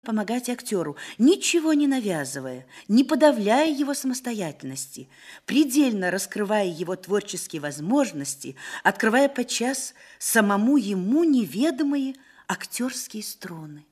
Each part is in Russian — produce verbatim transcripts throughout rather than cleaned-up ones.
помогать актеру, ничего не навязывая, не подавляя его самостоятельности, предельно раскрывая его творческие возможности, открывая подчас самому ему неведомые актерские струны.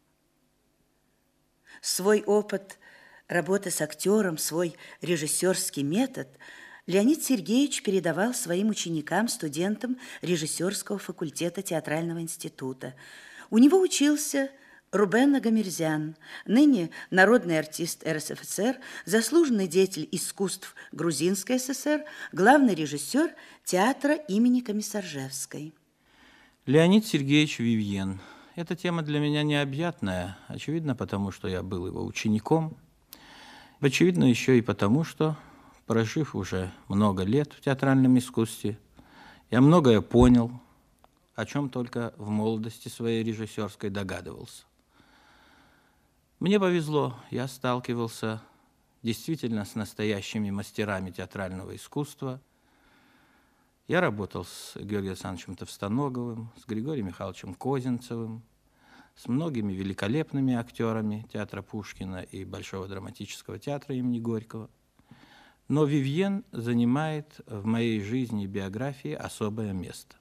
Свой опыт работы с актером, свой режиссерский метод Леонид Сергеевич передавал своим ученикам, студентам режиссерского факультета театрального института. У него учился Рубен Агамирзян, ныне народный артист эр эс эф эс эр, заслуженный деятель искусств Грузинской эс эс эр, главный режиссер театра имени Комиссаржевской. Леонид Сергеевич Вивьен. Эта тема для меня необъятная, очевидно, потому что я был его учеником, очевидно, еще и потому, что, прожив уже много лет в театральном искусстве, я многое понял, о чем только в молодости своей режиссерской догадывался. Мне повезло, я сталкивался действительно с настоящими мастерами театрального искусства. Я работал с Георгием Александровичем Товстоноговым, с Григорием Михайловичем Козинцевым, с многими великолепными актерами театра Пушкина и Большого драматического театра имени Горького. Но Вивьен занимает в моей жизни и биографии особое место.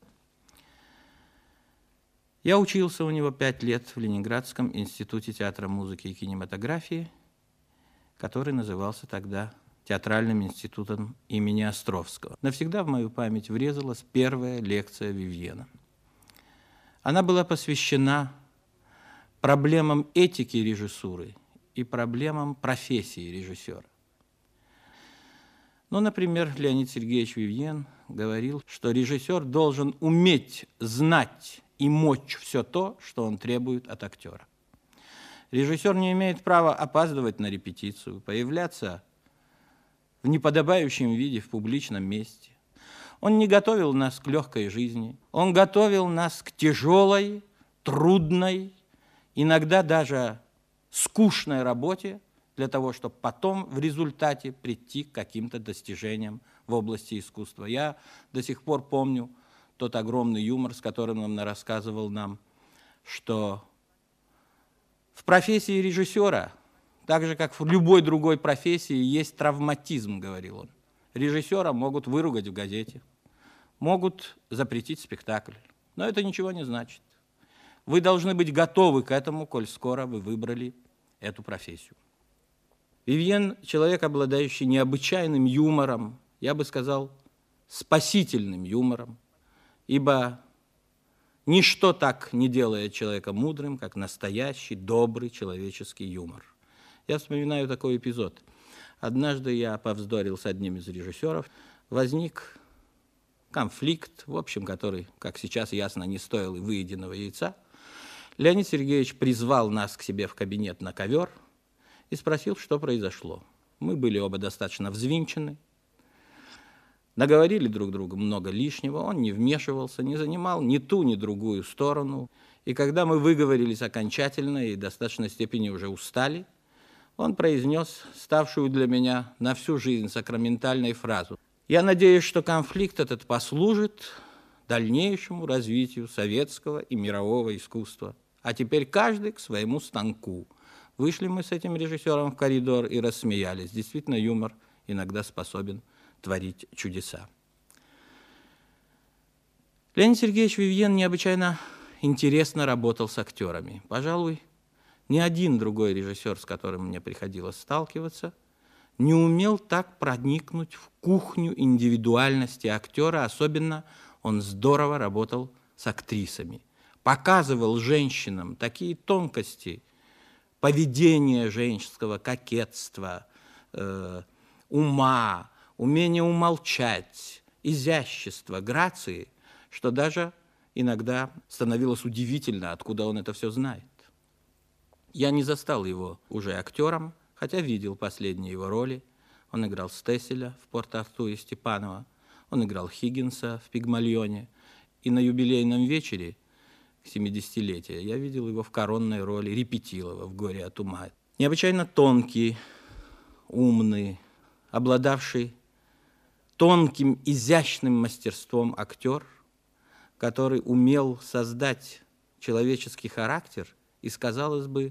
Я учился у него пять лет в Ленинградском институте театра, музыки и кинематографии, который назывался тогда Театральным институтом имени Островского. Навсегда в мою память врезалась первая лекция Вивьена. Она была посвящена проблемам этики режиссуры и проблемам профессии режиссера. Ну, например, Леонид Сергеевич Вивьен говорил, что режиссер должен уметь знать и мочь все то, что он требует от актера. Режиссер не имеет права опаздывать на репетицию, появляться в неподобающем виде в публичном месте. Он не готовил нас к легкой жизни, он готовил нас к тяжелой, трудной, иногда даже скучной работе, для того, чтобы потом в результате прийти к каким-то достижениям в области искусства. Я до сих пор помню тот огромный юмор, с которым он рассказывал нам, что в профессии режиссера, так же, как в любой другой профессии, есть травматизм, говорил он. Режиссера могут выругать в газете, могут запретить спектакль, но это ничего не значит. Вы должны быть готовы к этому, коль скоро вы выбрали эту профессию. Вивьен – человек, обладающий необычайным юмором, я бы сказал, спасительным юмором, ибо ничто так не делает человека мудрым, как настоящий, добрый человеческий юмор. Я вспоминаю такой эпизод. Однажды я повздорил с одним из режиссеров. Возник конфликт, в общем, который, как сейчас ясно, не стоил и выеденного яйца. Леонид Сергеевич призвал нас к себе в кабинет на ковер и спросил, что произошло. Мы были оба достаточно взвинчены, наговорили друг другу много лишнего, он не вмешивался, не занимал ни ту, ни другую сторону. И когда мы выговорились окончательно и в достаточной степени уже устали, он произнес ставшую для меня на всю жизнь сакраментальную фразу: «Я надеюсь, что конфликт этот послужит дальнейшему развитию советского и мирового искусства. А теперь каждый к своему станку». Вышли мы с этим режиссером в коридор и рассмеялись. Действительно, юмор иногда способен творить чудеса. Леонид Сергеевич Вивьен необычайно интересно работал с актерами. Пожалуй, ни один другой режиссер, с которым мне приходилось сталкиваться, не умел так проникнуть в кухню индивидуальности актера. Особенно он здорово работал с актрисами. Показывал женщинам такие тонкости поведения женского, кокетства, э, ума, умение умолчать, изящества, грации, что даже иногда становилось удивительно, откуда он это все знает. Я не застал его уже актером, хотя видел последние его роли. Он играл Стеселя в Порт-Артуре Степанова, он играл Хиггинса в Пигмалионе. И на юбилейном вечере к семидесятилетию я видел его в коронной роли Репетилова в «Горе от ума». Необычайно тонкий, умный, обладавший тонким, изящным мастерством актер, который умел создать человеческий характер из, казалось бы,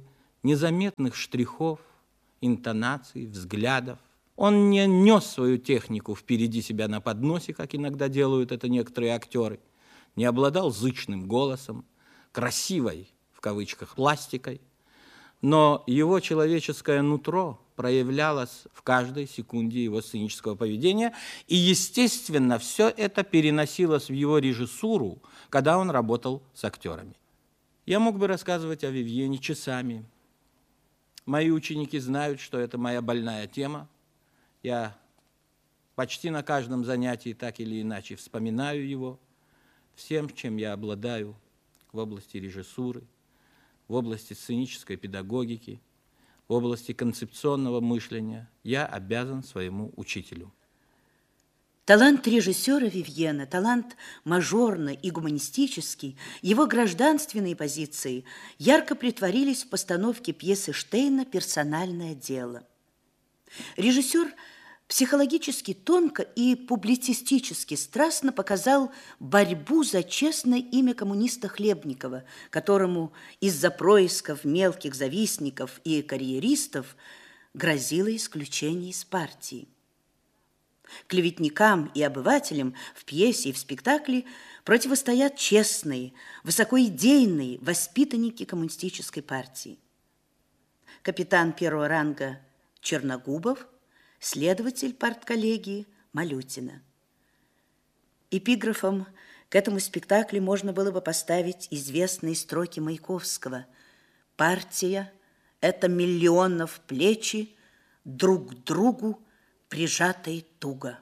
незаметных штрихов, интонаций, взглядов. Он не нес свою технику впереди себя на подносе, как иногда делают это некоторые актеры, не обладал зычным голосом, красивой, в кавычках, пластикой, но его человеческое нутро проявлялось в каждой секунде его сценического поведения, и, естественно, все это переносилось в его режиссуру, когда он работал с актерами. Я мог бы рассказывать о Вивьене часами. Мои ученики знают, что это моя больная тема. Я почти на каждом занятии так или иначе вспоминаю его, всем, чем я обладаю в области режиссуры, в области сценической педагогики, в области концепционного мышления, я обязан своему учителю. Талант режиссера Вивьена, талант мажорный и гуманистический, его гражданственные позиции ярко претворились в постановке пьесы Штейна «Персональное дело». Режиссер психологически тонко и публицистически страстно показал борьбу за честное имя коммуниста Хлебникова, которому из-за происков мелких завистников и карьеристов грозило исключение из партии. Клеветникам и обывателям в пьесе и в спектакле противостоят честные, высокоидейные воспитанники коммунистической партии. Капитан первого ранга Черногубов, следователь партколлегии Малютина. Эпиграфом к этому спектаклю можно было бы поставить известные строки Маяковского: «Партия – это миллионов плечи, друг к другу прижатые туго».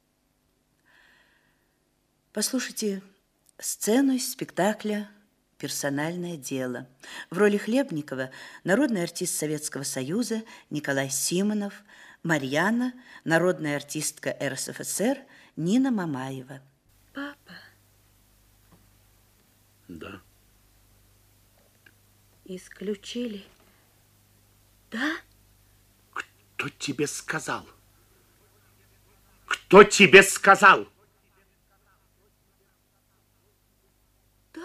Послушайте сцену из спектакля «Персональное дело». В роли Хлебникова народный артист Советского Союза Николай Симонов, Марьяна, народная артистка эр эс эф эс эр Нина Мамаева. Папа. Да. Исключили. Да? Кто тебе сказал? Кто тебе сказал? Да.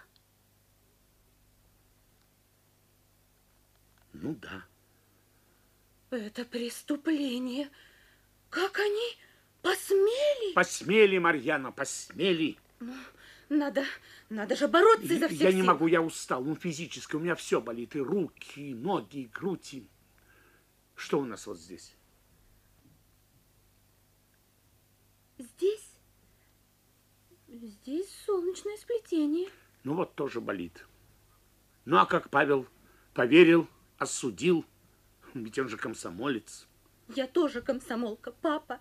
Ну да. Это преступление. Как они посмели? Посмели, Марьяна, посмели. Ну, надо, надо же бороться изо всех Я не сил. могу, я устал. Ну, физически у меня все болит. И руки, и ноги, и грудь. И... Что у нас вот здесь? Здесь? Здесь солнечное сплетение. Ну, вот тоже болит. Ну, а как Павел поверил, осудил? Ведь он же комсомолец. Я тоже комсомолка, папа.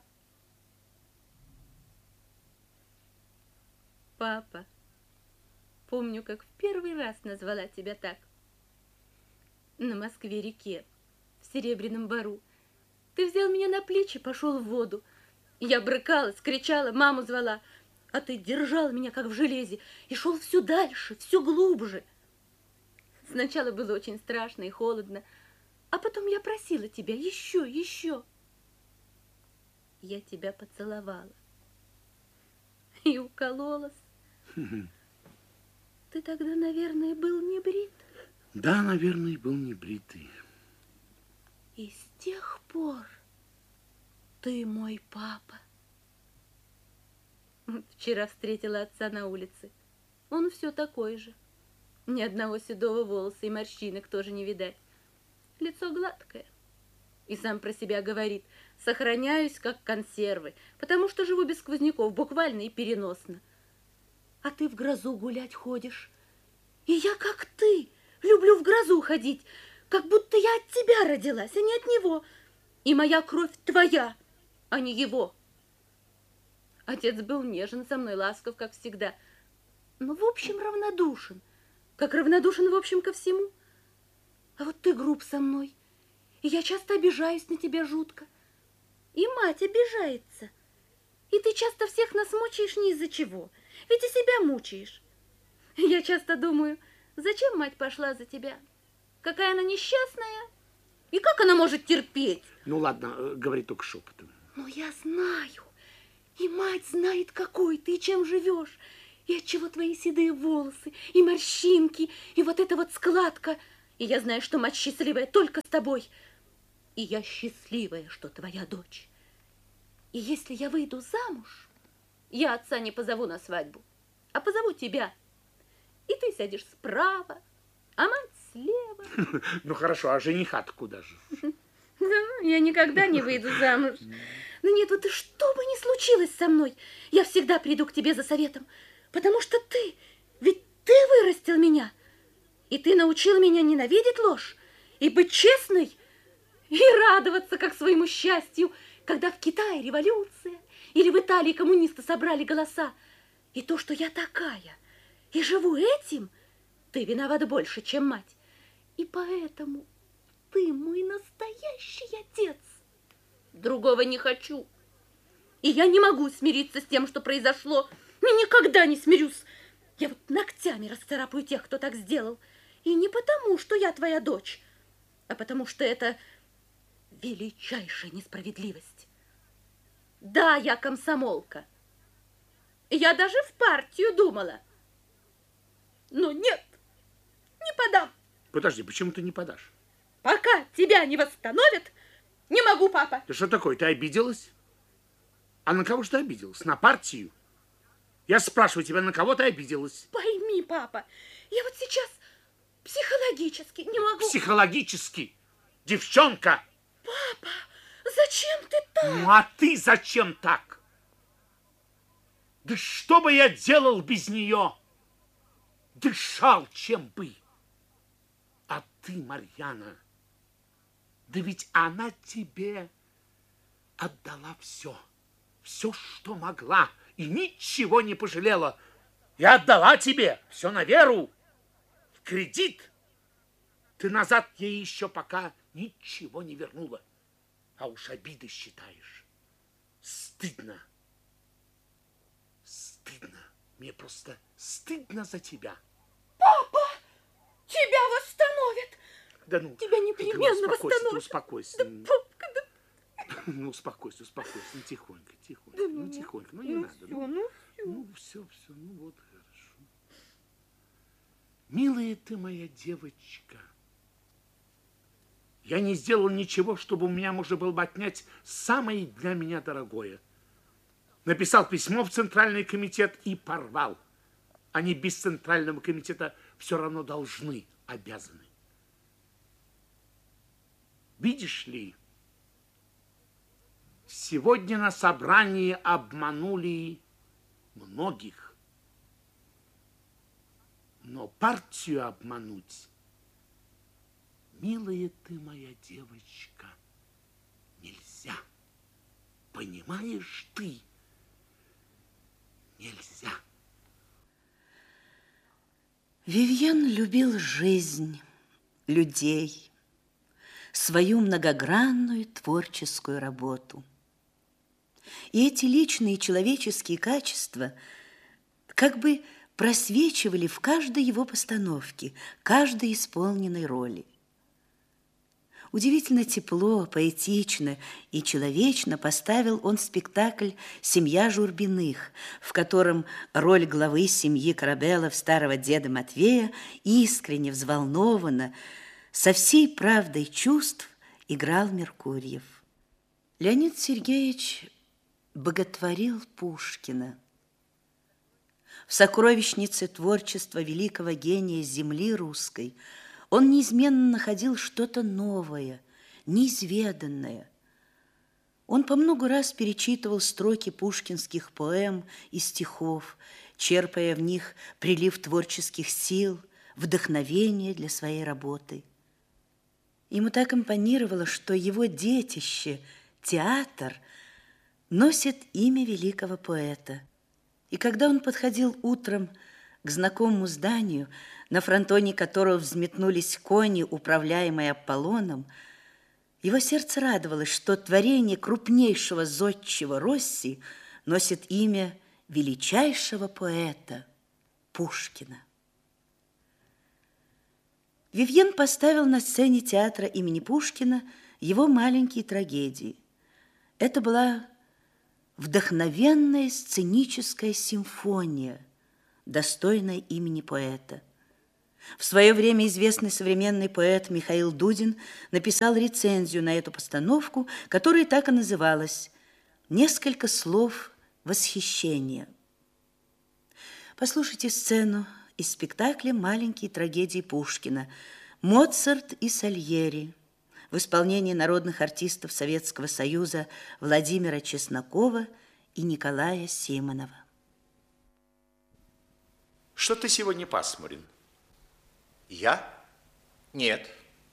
Папа, помню, как в первый раз назвала тебя так. На Москве-реке, в Серебряном Бору. Ты взял меня на плечи, пошел в воду. Я брыкалась, кричала, маму звала, а ты держал меня, как в железе, и шел все дальше, все глубже. Сначала было очень страшно и холодно, а потом я просила тебя еще, еще. Я тебя поцеловала и укололась. Ты тогда, наверное, был не брит. Да, наверное, был не бритый. И с тех пор ты мой папа. Вчера встретила отца на улице. Он все такой же. Ни одного седого волоса и морщинок тоже не видать. Лицо гладкое. И сам про себя говорит: сохраняюсь, как консервы, потому что живу без сквозняков, буквально и переносно. А ты в грозу гулять ходишь. И я, как ты, люблю в грозу ходить, как будто я от тебя родилась, а не от него. И моя кровь твоя, а не его. Отец был нежен со мной, ласков, как всегда, но, в общем, равнодушен, как равнодушен, в общем, ко всему. А вот ты груб со мной, и я часто обижаюсь на тебя жутко. И мать обижается. И ты часто всех нас мучаешь не из-за чего, ведь и себя мучаешь. Я часто думаю, зачем мать пошла за тебя? Какая она несчастная, и как она может терпеть? Ну ладно, говори только шепотом. Но я знаю, и мать знает, какой ты и чем живешь, и отчего твои седые волосы, и морщинки, и вот эта вот складка. И я знаю, что мать счастливая только с тобой. И я счастливая, что твоя дочь. И если я выйду замуж, я отца не позову на свадьбу, а позову тебя. И ты сядешь справа, а мать слева. Ну хорошо, а жениха-то куда же? Я никогда не выйду замуж. Но нет, вот и что бы ни случилось со мной, я всегда приду к тебе за советом, потому что ты, ведь ты вырастил меня, и ты научил меня ненавидеть ложь и быть честной, и радоваться как своему счастью, когда в Китае революция или в Италии коммунисты собрали голоса. И то, что я такая и живу этим, ты виноват больше, чем мать. И поэтому ты мой настоящий отец. Другого не хочу. И я не могу смириться с тем, что произошло. И никогда не смирюсь. Я вот ногтями расцарапаю тех, кто так сделал. И не потому, что я твоя дочь, а потому что это величайшая несправедливость. Да, я комсомолка. Я даже в партию думала. Но нет, не подам. Подожди, почему ты не подашь? Пока тебя не восстановят, не могу, папа. Ты что такое, ты обиделась? А на кого же ты обиделась? На партию? Я спрашиваю тебя, на кого ты обиделась? Пойми, папа, я вот сейчас психологически не могу... Психологически? Девчонка! Папа, зачем ты так? Ну, а ты зачем так? Да что бы я делал без нее? Дышал, чем бы. А ты, Марьяна, да ведь она тебе отдала все. Все, что могла, и ничего не пожалела. И отдала тебе все на веру, в кредит. Ты назад ей еще пока ничего не вернула. А уж обиды считаешь. Стыдно. Стыдно. Мне просто стыдно за тебя. Папа, тебя восстановят. Да ну, тебя непременно успокойся, восстановят. ты успокойся. Да, папка, да. Ну, успокойся, успокойся. Ну, тихонько, тихонько. Да, ну, ну, тихонько. Ну, не ну, надо. Все, ну, ну, все. ну, все, все. Ну, вот, хорошо. Милая ты моя девочка, я не сделал ничего, чтобы у меня можно было бы отнять самое для меня дорогое. Написал письмо в Центральный комитет и порвал. Они без Центрального комитета все равно должны, обязаны. Видишь ли, сегодня на собрании обманули многих. Но партию обмануть, милая ты моя девочка, нельзя. Понимаешь ты? Нельзя. Вивьен любил жизнь, людей, свою многогранную творческую работу. И эти личные человеческие качества как бы просвечивали в каждой его постановке, каждой исполненной роли. Удивительно тепло, поэтично и человечно поставил он спектакль «Семья Журбиных», в котором роль главы семьи Корабелов, старого деда Матвея, искренне, взволнованно, со всей правдой чувств играл Меркурьев. Леонид Сергеевич боготворил Пушкина. В сокровищнице творчества великого гения земли русской он неизменно находил что-то новое, неизведанное. Он по много раз перечитывал строки пушкинских поэм и стихов, черпая в них прилив творческих сил, вдохновение для своей работы. Ему так импонировало, что его детище, театр, носит имя великого поэта. И когда он подходил утром к знакомому зданию, на фронтоне которого взметнулись кони, управляемые Аполлоном, его сердце радовалось, что творение крупнейшего зодчего Росси носит имя величайшего поэта Пушкина. Вивьен поставил на сцене театра имени Пушкина его маленькие трагедии. Это была вдохновенная сценическая симфония, достойная имени поэта. В свое время известный современный поэт Михаил Дудин написал рецензию на эту постановку, которая так и называлась «Несколько слов восхищения». Послушайте сцену из спектакля «Маленькие трагедии Пушкина» «Моцарт и Сальери» в исполнении народных артистов Советского Союза Владимира Чеснокова и Николая Симонова. Что ты сегодня пасмурен? Я? Нет.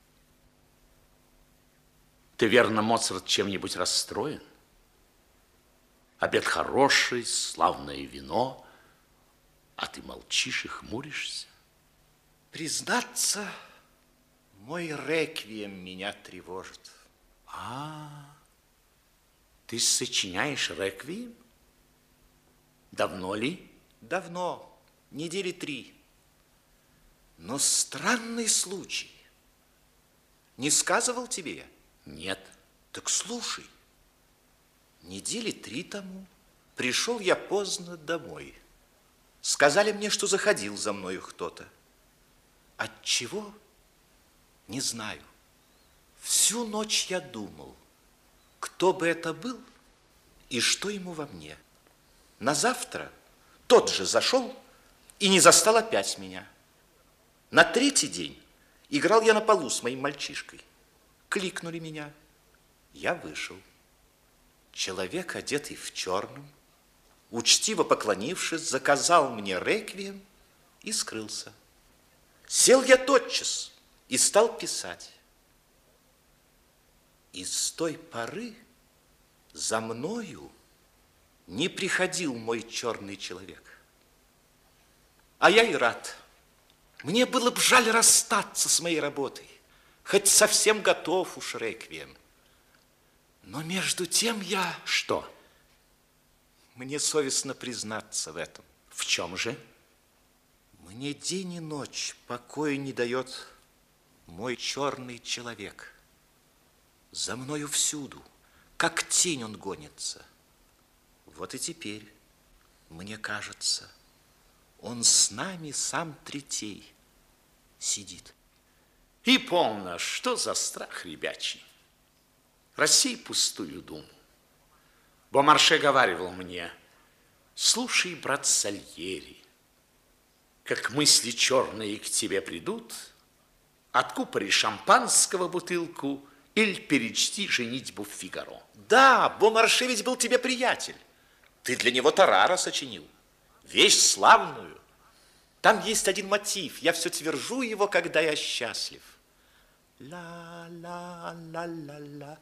Ты, верно, Моцарт, чем-нибудь расстроен? Обед хороший, славное вино, а ты молчишь и хмуришься. Признаться, мой реквием меня тревожит. А, ты сочиняешь реквием? Давно ли? Давно, недели три. Но странный случай. Не сказывал тебе? Нет. Так слушай. Недели три тому пришел я поздно домой. Сказали мне, что заходил за мною кто-то. Отчего? Не знаю. Всю ночь я думал, кто бы это был и что ему во мне. На завтра тот же зашел и не застал опять меня. На третий день играл я на полу с моим мальчишкой. Кликнули меня. Я вышел. Человек, одетый в черном, учтиво поклонившись, заказал мне реквием и скрылся. Сел я тотчас и стал писать. И с той поры за мною не приходил мой черный человек. А я и рад. Мне было бы жаль расстаться с моей работой, хоть совсем готов уж реквием. Но между тем я... Что? Мне совестно признаться в этом. В чем же? Мне день и ночь покоя не дает мой черный человек. За мною всюду, как тень он гонится. Вот и теперь, мне кажется, он с нами сам третей сидит. И полно, что за страх ребячий? Рассей пустую думу. Бомарше говаривал мне: слушай, брат Сальери, как мысли черные к тебе придут, откупори шампанского бутылку или перечти «Женитьбу в Фигаро». Да, Бомарше ведь был тебе приятель. Ты для него тарара сочинил. Вещь славную. Там есть один мотив. Я все твержу его, когда я счастлив. Ла-ла-ла-ла-ла.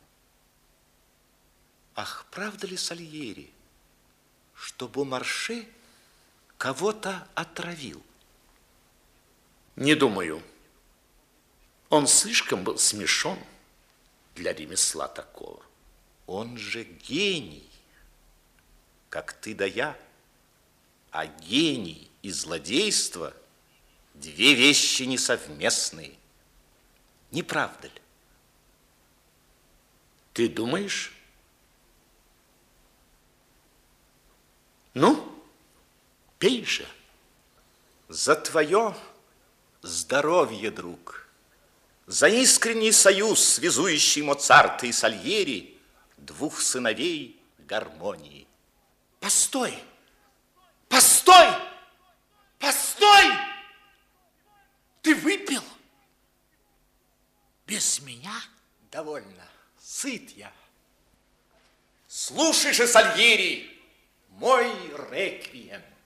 Ах, правда ли, Сальери, что Бомарше кого-то отравил? Не думаю. Он слишком был смешон для ремесла такого. Он же гений, как ты да я. А гений и злодейство – две вещи несовместные. Не правда ли? Ты думаешь? Ну, пей же. За твое здоровье, друг, за искренний союз, связующий Моцарта и Сальери, двух сыновей гармонии. Постой! Постой! Постой! Ты выпил? Без меня? Довольно. Сыт я. Слушай же, Сальери, мой реквием.